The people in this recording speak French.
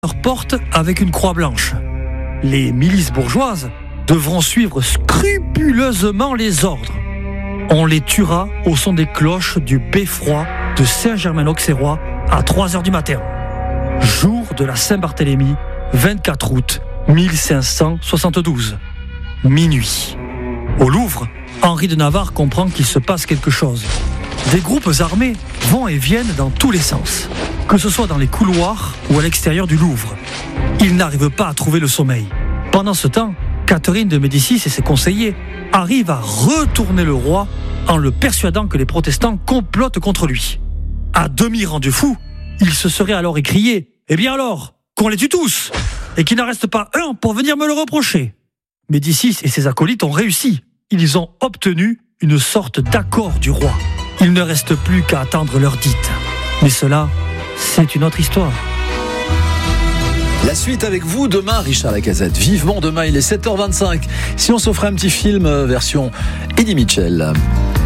leur porte avec une croix blanche. Les milices bourgeoises devront suivre scrupuleusement les ordres. On les tuera au son des cloches du beffroi de Saint-Germain-l'Auxerrois à 3h du matin. Jour de la Saint-Barthélemy, 24 août 1572. Minuit. Au Louvre, Henri de Navarre comprend qu'il se passe quelque chose. Des groupes armés vont et viennent dans tous les sens, que ce soit dans les couloirs ou à l'extérieur du Louvre. Il n'arrive pas à trouver le sommeil. Pendant ce temps, Catherine de Médicis et ses conseillers arrivent à retourner le roi en le persuadant que les protestants complotent contre lui. À demi rendu fou, il se serait alors écrié « Eh bien alors, qu'on les tue tous, et qu'il n'en reste pas un pour venir me le reprocher !» Médicis et ses acolytes ont réussi. Ils ont obtenu une sorte d'accord du roi. Il ne reste plus qu'à attendre l'heure dite. Mais cela, c'est une autre histoire. La suite avec vous demain, Richard Lacazette. Vivement demain, il est 7h25. Si on s'offrait un petit film version Eddie Mitchell.